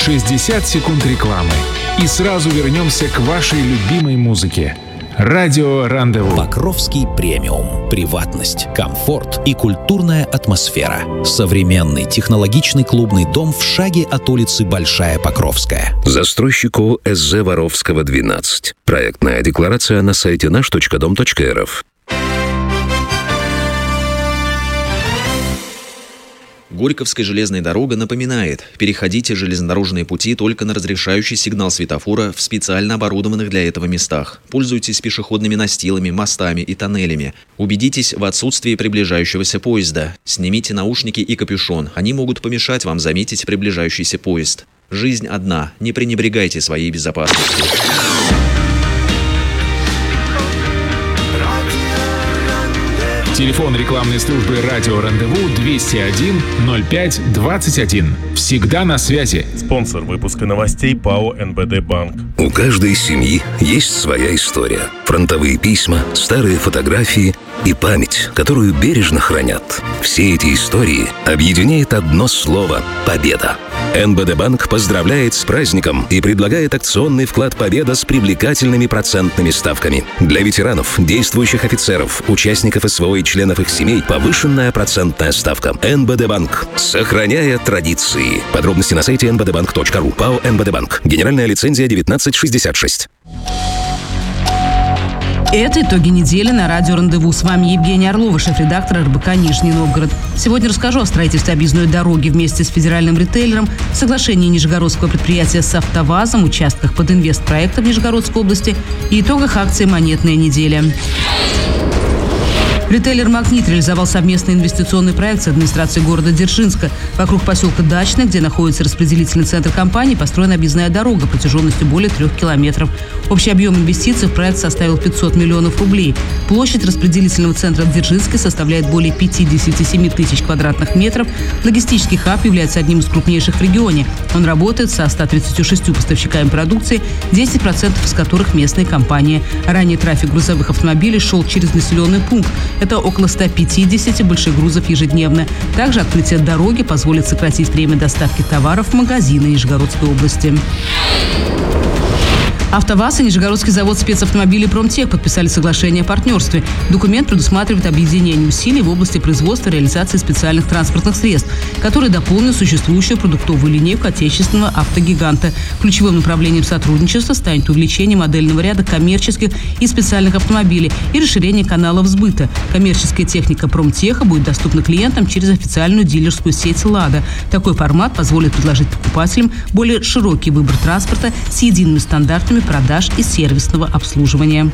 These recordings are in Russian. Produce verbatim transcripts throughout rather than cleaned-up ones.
шестьдесят секунд рекламы. И сразу вернемся к вашей любимой музыке. Радио Рандеву. Покровский премиум. Приватность, комфорт и культурная атмосфера. Современный технологичный клубный дом в шаге от улицы Большая Покровская. Застройщику эс зэ Воровского, двенадцать. Проектная декларация на сайте наш точка дом точка эр эф. Горьковская железная дорога напоминает: переходите железнодорожные пути только на разрешающий сигнал светофора в специально оборудованных для этого местах. Пользуйтесь пешеходными настилами, мостами и тоннелями. Убедитесь в отсутствии приближающегося поезда. Снимите наушники и капюшон, они могут помешать вам заметить приближающийся поезд. Жизнь одна, не пренебрегайте своей безопасностью. Телефон рекламной службы «Радио Рандеву» двести один ноль пять двадцать один. Всегда на связи. Спонсор выпуска новостей ПАО эн бэ дэ Банк. У каждой семьи есть своя история. Фронтовые письма, старые фотографии и память, которую бережно хранят. Все эти истории объединяет одно слово – победа. эн бэ дэ Банк поздравляет с праздником и предлагает акционный вклад «Победа» с привлекательными процентными ставками. Для ветеранов, действующих офицеров, участников эс вэ о и членов их семей повышенная процентная ставка. эн бэ дэ Банк. Сохраняя традиции. Подробности на сайте эн бэ дэ банк точка ру. ПАО эн бэ дэ Банк. Генеральная лицензия девятнадцать шестьдесят шесть. Это итоги недели на радио «Рандеву». С вами Евгения Орлова, шеф-редактор эр бэ ка «Нижний Новгород». Сегодня расскажу о строительстве объездной дороги вместе с федеральным ритейлером, соглашении нижегородского предприятия с «АвтоВАЗом», участках под инвестпроекта в Нижегородской области и итогах акции «Монетная неделя». Ритейлер «Магнит» реализовал совместный инвестиционный проект с администрацией города Дзержинска. Вокруг поселка Дачный, где находится распределительный центр компании, построена объездная дорога протяженностью более трех километров. Общий объем инвестиций в проект составил пятьсот миллионов рублей. Площадь распределительного центра в Дзержинске составляет более пятьдесят семь тысяч квадратных метров. Логистический хаб является одним из крупнейших в регионе. Он работает со ста тридцатью шестью поставщиками продукции, десять процентов из которых местные компании. Ранее трафик грузовых автомобилей шел через населенный пункт. Это около ста пятидесяти больших грузов ежедневно. Также открытие дороги позволит сократить время доставки товаров в магазины Нижегородской области. «АвтоВАЗ» и Нижегородский завод спецавтомобилей «Промтех» подписали соглашение о партнерстве. Документ предусматривает объединение усилий в области производства и реализации специальных транспортных средств, которые дополнят существующую продуктовую линейку отечественного автогиганта. Ключевым направлением сотрудничества станет увеличение модельного ряда коммерческих и специальных автомобилей и расширение каналов сбыта. Коммерческая техника «Промтеха» будет доступна клиентам через официальную дилерскую сеть «Лада». Такой формат позволит предложить покупателям более широкий выбор транспорта с едиными стандартами продаж и сервисного обслуживания.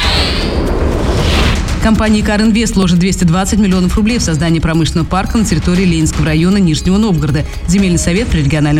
Компания «Икар-Инвест» вложит двести двадцать миллионов рублей в создание промышленного парка на территории Ленинского района Нижнего Новгорода. Земельный совет при региональном